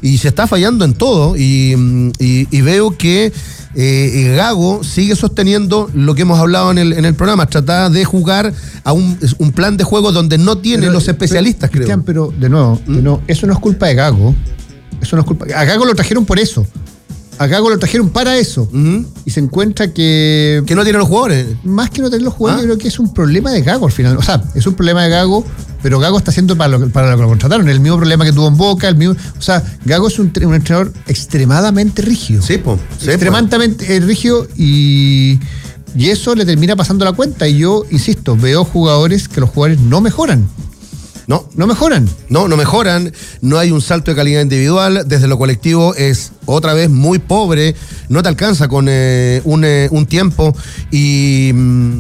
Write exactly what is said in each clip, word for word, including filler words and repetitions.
y se está fallando en todo, y, y, y veo que eh, Gago sigue sosteniendo lo que hemos hablado en el, en el programa, tratar de jugar a un, un plan de juego donde no tiene pero, los especialistas, pero, creo. Pero, de nuevo, ¿Mm? de nuevo, eso no es culpa de Gago, eso no es culpa, a Gago lo trajeron por eso. A Gago lo trajeron para eso. Uh-huh. Y se encuentra que... Que no tiene los jugadores. Más que no tener los jugadores, ¿Ah? Creo que es un problema de Gago al final. O sea, es un problema de Gago, pero Gago está haciendo para lo, para lo que lo contrataron. El mismo problema que tuvo en Boca, el mismo... O sea, Gago es un, un entrenador extremadamente rígido. Sí, po. Sí, extremadamente po. rígido y... Y eso le termina pasando la cuenta. Y yo, insisto, veo jugadores que los jugadores no mejoran. No. No mejoran. No, no mejoran. No hay un salto de calidad individual. Desde lo colectivo es otra vez muy pobre. No te alcanza con eh, un, eh, un tiempo. Y,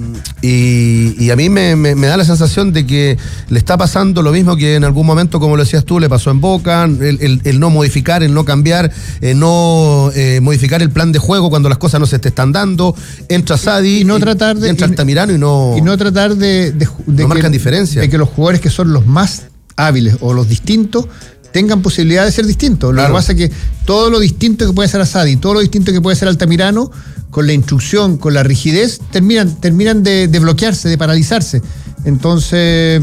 y, y a mí me, me, me da la sensación de que le está pasando lo mismo que en algún momento, como lo decías tú, le pasó en Boca. El, el, el no modificar, el no cambiar, eh, no eh, modificar el plan de juego cuando las cosas no se te están dando. Entra Sadi, y no tratar de, entra Altamirano y no... Y no tratar de... de, de no que, marcan diferencia. De que los jugadores que son los más más hábiles o los distintos tengan posibilidad de ser distintos. Claro. Lo que pasa es que todo lo distinto que puede ser Asadi, todo lo distinto que puede ser Altamirano, con la instrucción, con la rigidez, terminan, terminan de, de bloquearse, de paralizarse. Entonces,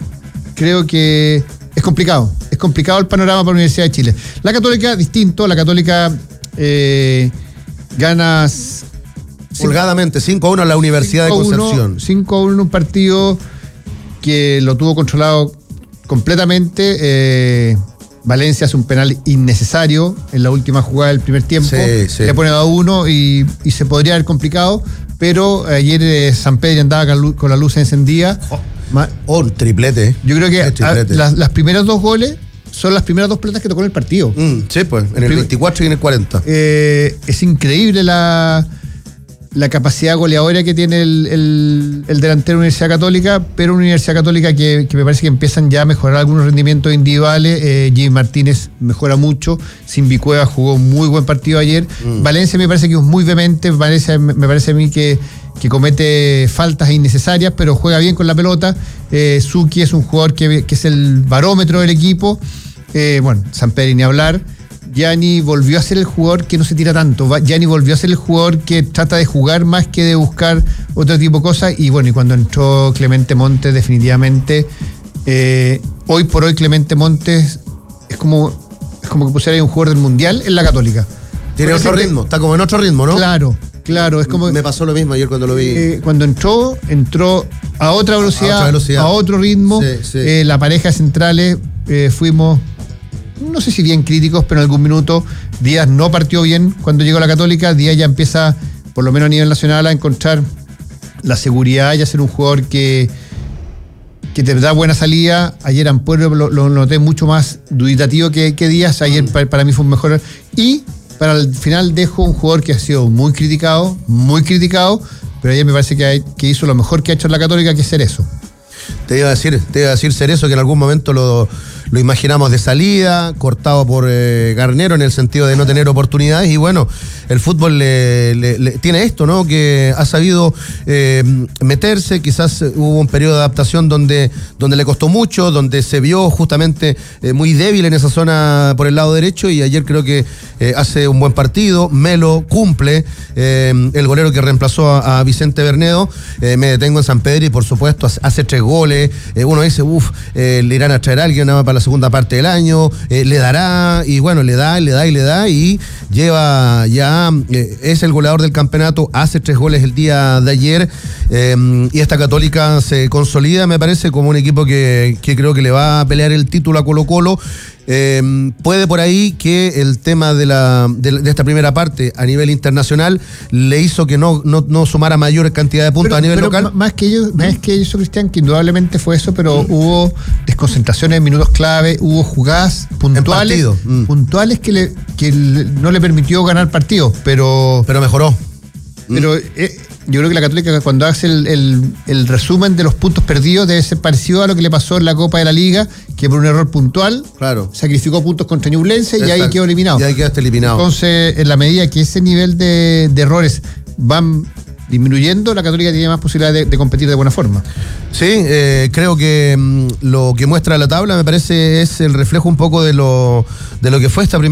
creo que es complicado. Es complicado el panorama para la Universidad de Chile. La Católica, distinto. La Católica eh, gana... Holgadamente, cinco a uno a la Universidad de Concepción. cinco a uno en un partido que lo tuvo controlado completamente. eh, Valencia hace un penal innecesario en la última jugada del primer tiempo, sí, sí. Le pone dos a uno y, y se podría haber complicado, pero ayer eh, San Pedro andaba con la luz encendida. Oh, oh, un triplete. Yo creo que a, las, las primeras dos goles son las primeras dos pelotas que tocó en el partido. Mm, sí, pues, en el, el veinticuatro y en el cuarenta. Eh, es increíble la... la capacidad goleadora que tiene el, el, el delantero de la Universidad Católica, pero una Universidad Católica que, que me parece que empiezan ya a mejorar algunos rendimientos individuales. eh, Jimmy Martínez mejora mucho, Simbi Cueva jugó un muy buen partido ayer. mm. Valencia me parece que es muy vehemente, Valencia me parece a mí que, que comete faltas innecesarias, pero juega bien con la pelota. eh, Suki es un jugador que, que es el barómetro del equipo. eh, bueno, San Pedro ni hablar. Gianni volvió a ser el jugador que no se tira tanto. Gianni volvió a ser el jugador que trata de jugar más que de buscar otro tipo de cosas. Y bueno, y cuando entró Clemente Montes, definitivamente, eh, hoy por hoy Clemente Montes es como, es como que pusiera ahí un jugador del Mundial en la Católica. Tiene Porque otro ritmo, está como en otro ritmo, ¿no? Claro, claro. Es como, me pasó lo mismo ayer cuando lo vi. Eh, cuando entró, entró a otra velocidad, a, otra velocidad. a otro ritmo. Sí, sí. Eh, la pareja centrales eh, fuimos... no sé si bien críticos, pero en algún minuto Díaz no partió bien cuando llegó a la Católica. Díaz ya empieza, por lo menos a nivel nacional, a encontrar la seguridad y a ser un jugador que, que te da buena salida. Ayer Ampuero lo, lo noté mucho más duditativo que, que Díaz. Ayer para, para mí fue un mejor. Y para el final dejo un jugador que ha sido muy criticado, muy criticado, pero ayer me parece que, hay, que hizo lo mejor que ha hecho en la Católica, que es Cerezo. Te iba a decir, te iba a decir Cerezo, que en algún momento lo, lo imaginamos de salida, cortado por eh, Garnero en el sentido de no tener oportunidades, y bueno, el fútbol le, le, le, tiene esto, ¿no? Que ha sabido eh, meterse. Quizás hubo un periodo de adaptación donde, donde le costó mucho, donde se vio justamente eh, muy débil en esa zona por el lado derecho, y ayer creo que eh, hace un buen partido. Melo cumple, eh, el golero que reemplazó a, a Vicente Bernedo. Eh, me detengo en San Pedro y por supuesto hace tres goles. Eh, uno dice, uff, eh, le irán a traer a alguien nada más para la segunda parte del año, eh, le dará, y bueno, le da, le da y le da, y lleva ya, eh, es el goleador del campeonato, hace tres goles el día de ayer, eh, y esta Católica se consolida, me parece, como un equipo que, que creo que le va a pelear el título a Colo-Colo. Eh, puede por ahí que el tema de, la, de, de esta primera parte a nivel internacional le hizo que no, no, no sumara mayor cantidad de puntos pero, a nivel pero local. Más que ellos, más que eso, Cristian, que indudablemente fue eso, pero mm. hubo desconcentraciones en minutos clave, hubo jugadas puntuales, mm. puntuales que, le, que le, no le permitió ganar partidos, pero. Pero mejoró. Pero eh, yo creo que la Católica, cuando hace el, el, el resumen de los puntos perdidos, debe ser parecido a lo que le pasó en la Copa de la Liga, que por un error puntual claro. sacrificó puntos contra Ñublense y ahí quedó eliminado. Y ahí quedaste eliminado. Entonces, en la medida que ese nivel de, de errores van disminuyendo, la Católica tiene más posibilidades de, de competir de buena forma. Sí, eh, creo que mmm, lo que muestra la tabla, me parece, es el reflejo un poco de lo, de lo que fue esta primera